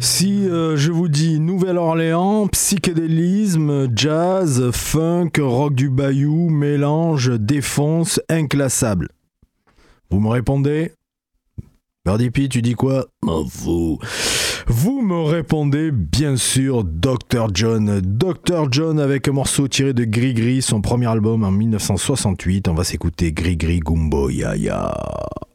Si je vous dis Nouvelle-Orléans, psychédélisme, jazz, funk, rock du bayou, mélange, défonce, inclassable. Vous me répondez? Birdie P, tu dis quoi? Vous me répondez bien sûr Dr. John. Dr. John avec un morceau tiré de Gris Gris, son premier album en 1968. On va s'écouter Gris Gris Gumbo Ya Ya.